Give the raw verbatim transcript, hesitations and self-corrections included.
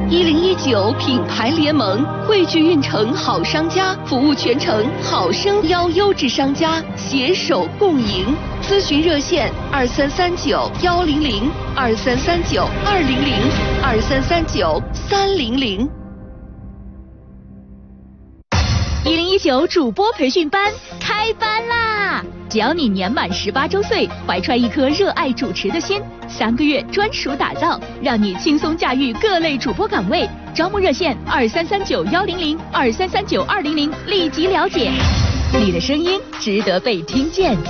一零一九品牌联盟汇聚运城好商家，服务全城好生邀优质商家，携手共赢。咨询热线二三三九幺零零二三三九二零零二三三九三零零。 一零一九主播培训班开班啦！只要你年满十八周岁，怀揣一颗热爱主持的心，三个月专属打造，让你轻松驾驭各类主播岗位。招募热线二三三九幺零零二三三九二零零，立即了解。你的声音值得被听见。